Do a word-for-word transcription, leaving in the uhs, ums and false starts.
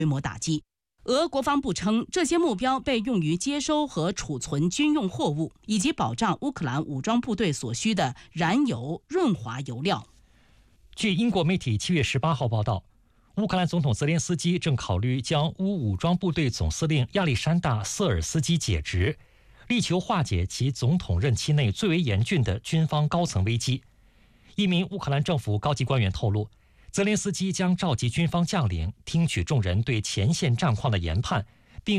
规模打击。俄国防部称，这些目标被用于接收和储存军用货物，以及保障乌克兰武装部队所需的燃油、润滑油料。 据英国媒体七月十八号报道，乌克兰总统泽连斯基正考虑将乌武装部队总司令亚历山大·瑟尔斯基解职，力求化解其总统任期内最为严峻的军方高层危机。一名乌克兰政府高级官员透露，泽连斯基将召集军方将领，听取众人对前线战况的研判，